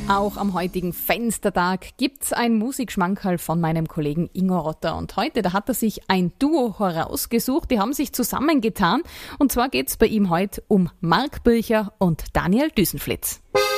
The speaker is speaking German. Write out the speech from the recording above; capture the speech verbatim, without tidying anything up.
Auch am heutigen Fenstertag gibt's ein Musikschmankerl von meinem Kollegen Ingo Rotter. Und heute, da hat er sich ein Duo herausgesucht, die haben sich zusammengetan. Und zwar geht's bei ihm heute um Marc Bircher und Daniel Düsenflitz.